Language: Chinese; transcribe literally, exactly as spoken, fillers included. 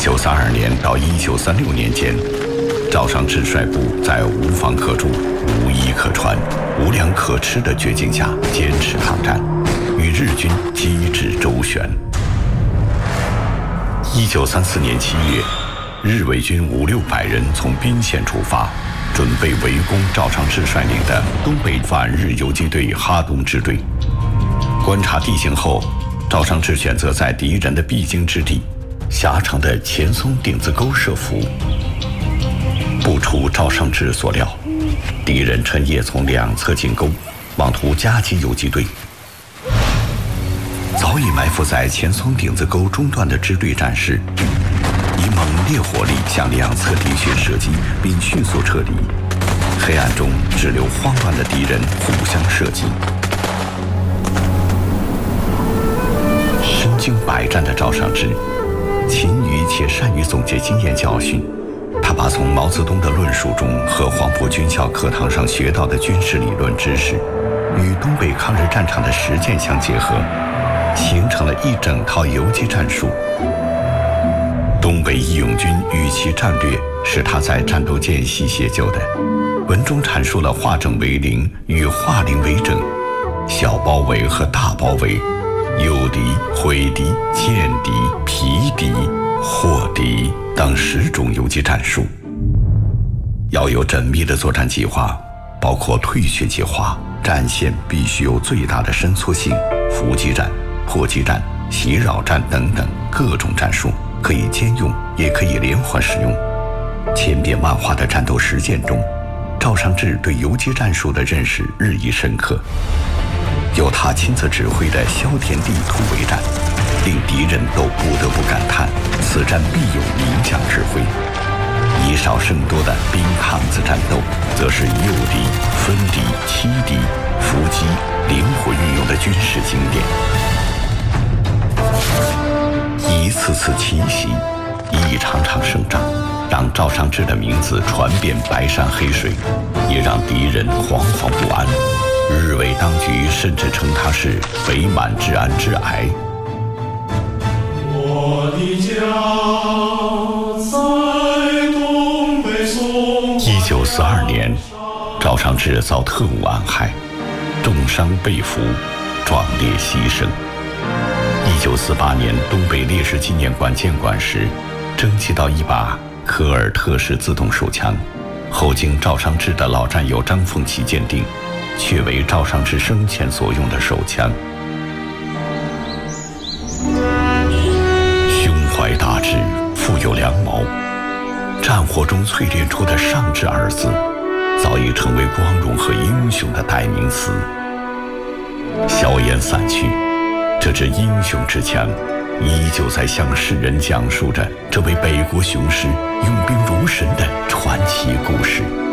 九三二年到一九三六年间，赵尚志率部在无房可住、无衣可穿、无粮可吃的绝境下坚持抗战，与日军机智周旋。一九三四年七月，日伪军五六百人从宾县出发，准备围攻赵尚志率领的东北反日游击队哈东支队。观察地形后，赵尚志选择在敌人的必经之地狭长的前松顶子沟设伏。不出赵尚志所料，敌人趁夜从两侧进攻，妄图夹击游击队。早已埋伏在前松顶子沟中段的支队战士，以猛烈火力向两侧敌穴射击，并迅速撤离。黑暗中只留慌乱的敌人互相射击。身经百战的赵尚志，勤于且善于总结经验教训。他把从毛泽东的论述中和黄埔军校课堂上学到的军事理论知识，与东北抗日战场的实践相结合，形成了一整套游击战术。东北义勇军与其战略是他在战斗间隙写就的，文中阐述了化整为零与化零为整、小包围和大包围、诱敌、毁敌、歼敌、疲敌、获敌等十种游击战术。要有缜密的作战计划，包括退却计划、战线必须有最大的伸缩性、伏击战、迫击战、袭扰战等等各种战术，可以兼用，也可以连环使用。千变万化的战斗实践中，赵尚志对游击战术的认识日益深刻。由他亲自指挥的萧田地突围战，令敌人都不得不感叹此战必有名将指挥。以少胜多的兵抗子战斗，则是诱敌、分敌、欺敌、伏击灵活运用的军事经典。一次次奇袭，一场场胜仗，让赵尚志的名字传遍白山黑水，也让敌人惶惶不安。日伪当局甚至称他是北满治安之癌。 我的家在东北松。 一九四二年，赵尚志遭特务暗害，重伤被俘，壮烈牺牲。一九四八年，东北烈士纪念馆建馆时，征集到一把科尔特式自动手枪，后经赵尚志的老战友张凤奇鉴定，确为赵尚志生前所用的手枪。胸怀大志，富有良谋，战火中淬炼出的尚志二字，早已成为光荣和英雄的代名词。硝烟散去，这支英雄之枪依旧在向世人讲述着这位北国雄师用兵如神的传奇故事。